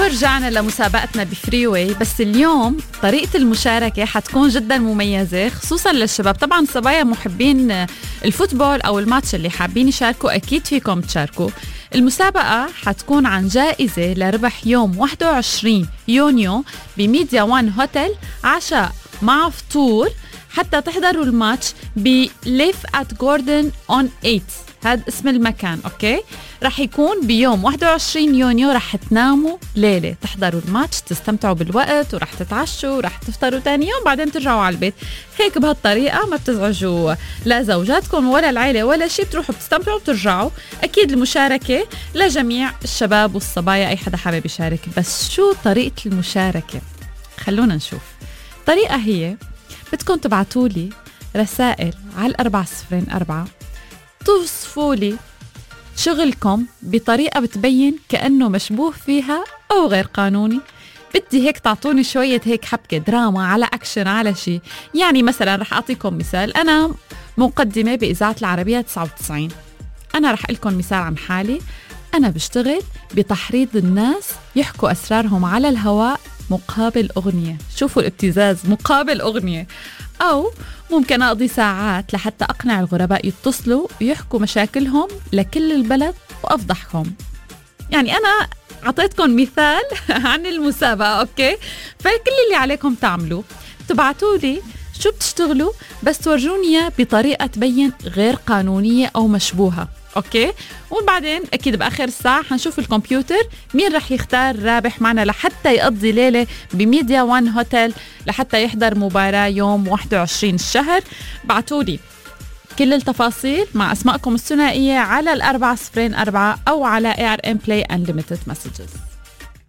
ورجعنا لمسابقتنا بفري واي. بس اليوم طريقة المشاركة حتكون جدا مميزة خصوصا للشباب. طبعا الصبايا محبين الفوتبول أو الماتش اللي حابين يشاركوا أكيد فيكم تشاركوا. المسابقة حتكون عن جائزة لربح يوم 21 يونيو بميديا وان هوتيل، عشاء مع فطور حتى تحضروا الماتش بليف ات جوردن اون 8. هذا اسم المكان. اوكي، رح يكون بيوم 21 يونيو. رح تناموا ليلة، تحضروا الماتش، تستمتعوا بالوقت، ورح تتعشوا، ورح تفطروا تاني يوم، بعدين ترجعوا على البيت. هيك بهالطريقة ما بتزعجوا لا زوجاتكم ولا العيلة ولا شيء، بتروحوا بتستمتعوا وبترجعوا. أكيد المشاركة لجميع الشباب والصبايا، أي حدا حابب يشارك. بس شو طريقة المشاركة؟ خلونا نشوف. طريقة هي بدكم تبعتولي رسائل على 404 توصفوا لي شغلكم بطريقة بتبين كأنه مشبوه فيها أو غير قانوني. بدي هيك تعطوني شوية هيك حبكة دراما على أكشن على شيء. يعني مثلا رح أعطيكم مثال. أنا مقدمة بإذاعة العربية 99. أنا رح لكم مثال عن حالي. أنا بشتغل بتحريض الناس يحكوا أسرارهم على الهواء مقابل أغنية. شوفوا الابتزاز، مقابل أغنية. أو ممكن أقضي ساعات لحتى أقنع الغرباء يتصلوا ويحكوا مشاكلهم لكل البلد وأفضحهم. يعني أنا عطيتكم مثال عن المسابقة. أوكي، فكل اللي عليكم تعملوا تبعتوا لي شو بتشتغلوا، بس تورجوني بطريقة تبين غير قانونية أو مشبوهة. أوكي، وبعدين أكيد بآخر الساعة حنشوف الكمبيوتر مين رح يختار رابح معنا لحتى يقضي ليلة بميديا وان هوتيل لحتى يحضر مباراة يوم 21 الشهر. بعتولي كل التفاصيل مع أسماءكم الثنائية على 404 أو على ARN Play Unlimited Messages.